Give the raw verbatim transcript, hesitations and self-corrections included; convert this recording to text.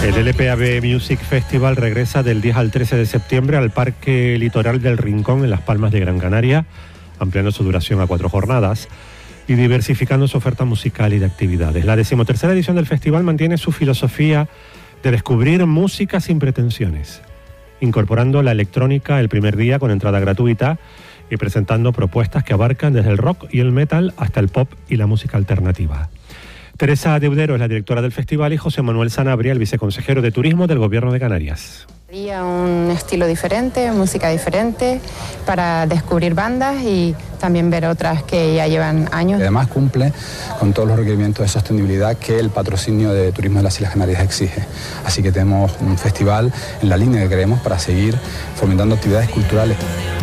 El L P A B Music Festival regresa del diez al trece de septiembre al Parque Litoral del Rincón en Las Palmas de Gran Canaria, ampliando su duración a cuatro jornadas y diversificando su oferta musical y de actividades. La decimotercera edición del festival mantiene su filosofía de descubrir música sin pretensiones, incorporando la electrónica el primer día con entrada gratuita y presentando propuestas que abarcan desde el rock y el metal hasta el pop y la música alternativa. Teresa Deudero es la directora del festival y José Manuel Sanabria, el viceconsejero de Turismo del Gobierno de Canarias. Sería un estilo diferente, música diferente, para descubrir bandas y también ver otras que ya llevan años. Además cumple con todos los requerimientos de sostenibilidad que el patrocinio de Turismo de las Islas Canarias exige. Así que tenemos un festival en la línea que queremos para seguir fomentando actividades culturales.